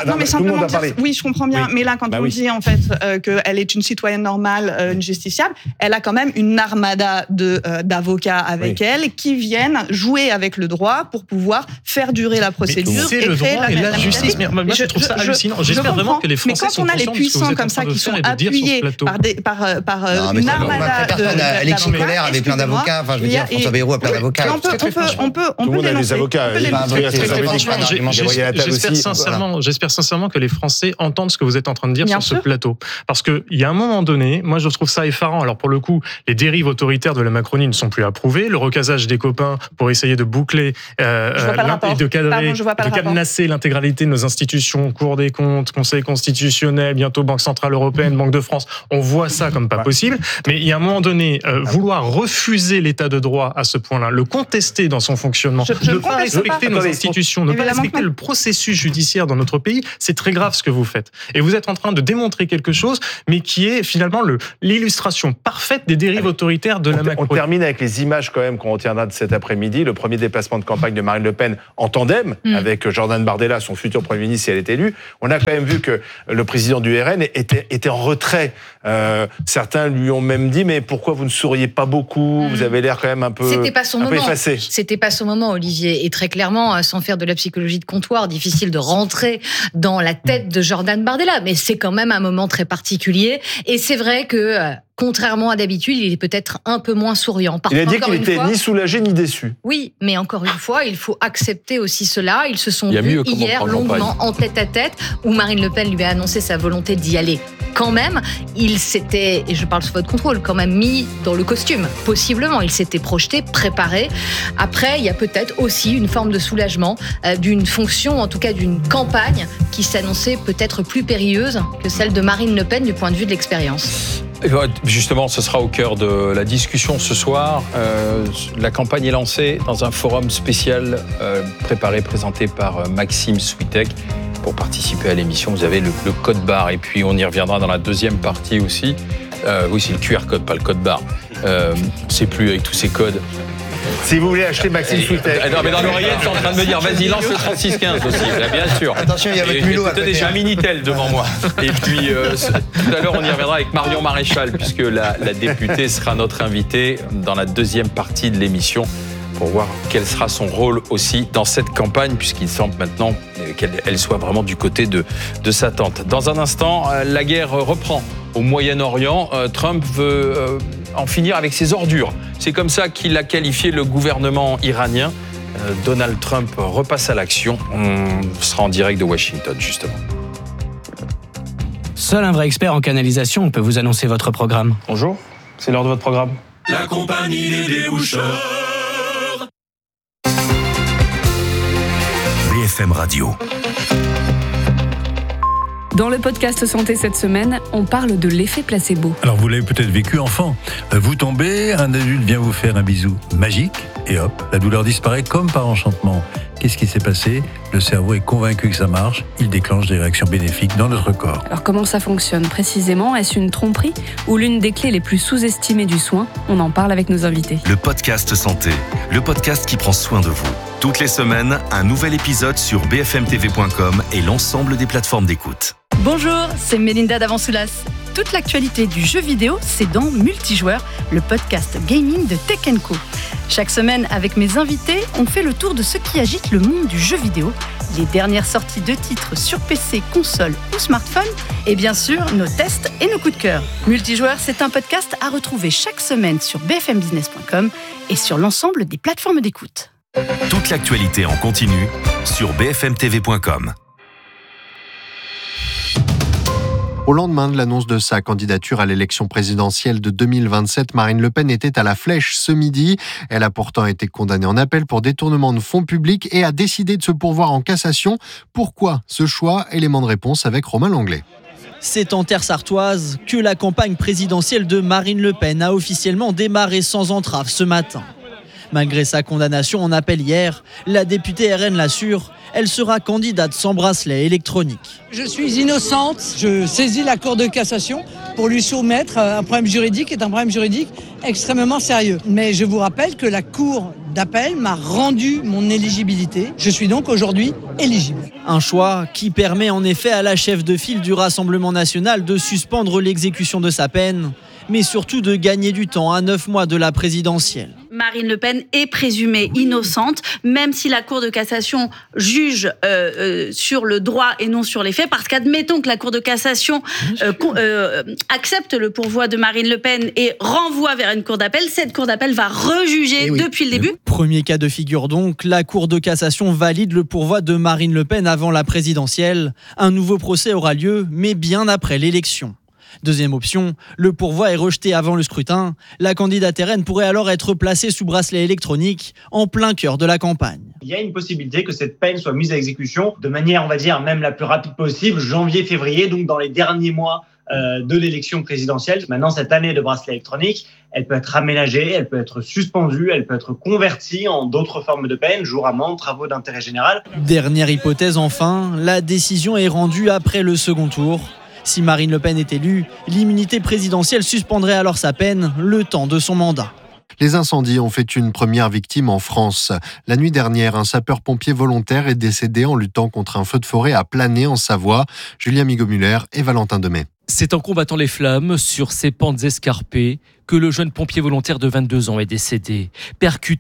oui, je comprends bien, mais là quand on dit en fait qu'elle est une citoyenne normale, une justiciable, elle a quand même une armada d'avocats avec elle qui viennent jouer avec le droit pour pouvoir faire durer la procédure. C'est le droit et la justice. Mais moi, je trouve ça hallucinant. J'espère vraiment que les Français sont conscients de ce que vous êtes en train de faire et de dire sur ce plateau. Mais quand on a les puissants comme ça qui sont appuyés par une armada d'avocats. Alexis Collère avait plein d'avocats. Enfin, je veux dire, François Bayrou a plein d'avocats. On peut dénoncer. J'espère sincèrement que les Français entendent ce que vous êtes en train de dire sur ce plateau. Parce qu'il y a un moment donné, moi je trouve ça effarant. Alors pour le coup, les dérives autoritaires de la Macronie ne sont plus approuvées. Le recasage des copains pour essayer de boucler et de cadrer, de cadenasser l'intégralité de nos institutions, Cour des comptes, Conseil constitutionnel, bientôt Banque centrale européenne, Banque de France. On voit ça comme pas possible. Mais il y a un moment donné, vouloir refuser l'état de droit à ce point-là, le contester dans son fonctionnement, ne pas respecter nos institutions, ne pas respecter le processus judiciaire dans notre pays, c'est très grave ce que vous faites. Et vous êtes en train de démontrer quelque chose, mais qui est finalement l'illustration parfaite des dérives autoritaires de la Macronie. On termine avec les images quand même qu'on retiendra de cet après-midi. Le premier déplacement de campagne de Marine Le Pen en tandem avec Jordan Bardella, son futur Premier ministre si elle est élue. On a quand même vu que le président du RN était en retrait. Certains lui ont même dit mais pourquoi vous ne souriez pas beaucoup, vous avez l'air quand même un peu effacé. C'était pas son moment, Olivier. Et très clairement, sans faire de la psychologie de comptoir, difficile de rentrer dans la tête de Jordan Bardella. Mais c'est quand même un moment très particulier. Et c'est vrai que contrairement à d'habitude, il est peut-être un peu moins souriant. Il a dit qu'il n'était ni soulagé ni déçu. Oui, mais encore une fois, il faut accepter aussi cela. Ils se sont vus hier longuement en tête-à-tête, où Marine Le Pen lui a annoncé sa volonté d'y aller quand même. Il s'était, et je parle sous votre contrôle, quand même mis dans le costume, possiblement. Il s'était projeté, préparé. Après, il y a peut-être aussi une forme de soulagement d'une fonction, en tout cas d'une campagne, qui s'annonçait peut-être plus périlleuse que celle de Marine Le Pen du point de vue de l'expérience. Justement, ce sera au cœur de la discussion ce soir. La campagne est lancée dans un forum spécial présenté par Maxime Switek. Pour participer à l'émission, vous avez le code barre et puis on y reviendra dans la deuxième partie aussi. Oui, c'est le QR code, pas le code barre. C'est plus avec tous ces codes. Si vous voulez acheter Maxime Switek. Non, mais dans l'oreillette, c'est en train de me dire, vas-y, lance le 3615 aussi, là, bien sûr. Attention, il y a votre mulot à côté. J'ai un Minitel devant moi. Et puis, tout à l'heure, on y reviendra avec Marion Maréchal, puisque la députée sera notre invitée dans la deuxième partie de l'émission pour voir quel sera son rôle aussi dans cette campagne, puisqu'il semble maintenant qu'elle soit vraiment du côté de sa tante. Dans un instant, la guerre reprend au Moyen-Orient. Trump veut en finir avec ses ordures. C'est comme ça qu'il a qualifié le gouvernement iranien. Donald Trump repasse à l'action. On sera en direct de Washington, justement. Seul un vrai expert en canalisation peut vous annoncer votre programme. Bonjour, c'est l'heure de votre programme. La compagnie des déboucheurs. BFM Radio. Dans le podcast Santé cette semaine, on parle de l'effet placebo. Alors vous l'avez peut-être vécu enfant. Vous tombez, un adulte vient vous faire un bisou magique et hop, la douleur disparaît comme par enchantement. Qu'est-ce qui s'est passé ? Le cerveau est convaincu que ça marche, il déclenche des réactions bénéfiques dans notre corps. Alors comment ça fonctionne précisément ? Est-ce une tromperie ou l'une des clés les plus sous-estimées du soin ? On en parle avec nos invités. Le podcast Santé, le podcast qui prend soin de vous. Toutes les semaines, un nouvel épisode sur bfmtv.com et l'ensemble des plateformes d'écoute. Bonjour, c'est Mélinda d'Avansoulas. Toute l'actualité du jeu vidéo, c'est dans Multijoueur, le podcast gaming de Tech & Co. Chaque semaine, avec mes invités, on fait le tour de ce qui agite le monde du jeu vidéo, les dernières sorties de titres sur PC, console ou smartphone, et bien sûr, nos tests et nos coups de cœur. Multijoueur, c'est un podcast à retrouver chaque semaine sur bfmbusiness.com et sur l'ensemble des plateformes d'écoute. Toute l'actualité en continu sur bfmtv.com. Au lendemain de l'annonce de sa candidature à l'élection présidentielle de 2027, Marine Le Pen était à la Flèche ce midi. Elle a pourtant été condamnée en appel pour détournement de fonds publics et a décidé de se pourvoir en cassation. Pourquoi ce choix ? Élément de réponse avec Romain Langlais. C'est en terre sartoise que la campagne présidentielle de Marine Le Pen a officiellement démarré sans entrave ce matin. Malgré sa condamnation en appel hier, la députée RN l'assure, elle sera candidate sans bracelet électronique. Je suis innocente, je saisis la Cour de cassation pour lui soumettre un problème juridique qui est un problème juridique extrêmement sérieux. Mais je vous rappelle que la Cour d'appel m'a rendu mon éligibilité. Je suis donc aujourd'hui éligible. Un choix qui permet en effet à la chef de file du Rassemblement national de suspendre l'exécution de sa peine, mais surtout de gagner du temps à 9 mois de la présidentielle. Marine Le Pen est présumée innocente, même si la Cour de cassation juge sur le droit et non sur les faits, parce qu'admettons que la Cour de cassation accepte le pourvoi de Marine Le Pen et renvoie vers une cour d'appel, cette cour d'appel va rejuger depuis le début. Premier cas de figure donc, la Cour de cassation valide le pourvoi de Marine Le Pen avant la présidentielle. Un nouveau procès aura lieu, mais bien après l'élection. Deuxième option, le pourvoi est rejeté avant le scrutin. La candidate RN pourrait alors être placée sous bracelet électronique en plein cœur de la campagne. Il y a une possibilité que cette peine soit mise à exécution de manière, on va dire, même la plus rapide possible, janvier-février, donc dans les derniers mois de l'élection présidentielle. Maintenant, cette année de bracelet électronique, elle peut être aménagée, elle peut être suspendue, elle peut être convertie en d'autres formes de peine, jour amende, travaux d'intérêt général. Dernière hypothèse enfin, la décision est rendue après le second tour. Si Marine Le Pen est élue, l'immunité présidentielle suspendrait alors sa peine le temps de son mandat. Les incendies ont fait une première victime en France. La nuit dernière, un sapeur-pompier volontaire est décédé en luttant contre un feu de forêt à Planay en Savoie. Julien Migaud-Muller et Valentin Demey. C'est en combattant les flammes sur ces pentes escarpées que le jeune pompier volontaire de 22 ans est décédé, percuté